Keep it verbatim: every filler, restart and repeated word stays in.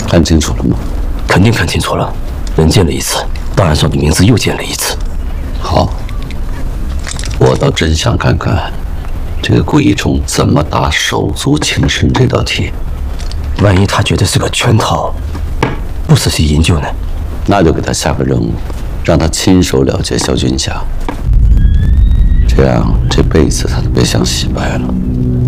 看清楚了吗？ 肯定看清楚了，人见了一次，档案上的名字又见了一次。 好，我倒真想看看这个顾一中怎么打手足情深这道题。 万一他觉得是个圈套，不仔细研究呢？ 那就给他下个任务，让他亲手了解萧军霞，这样这辈子他都别想洗白了。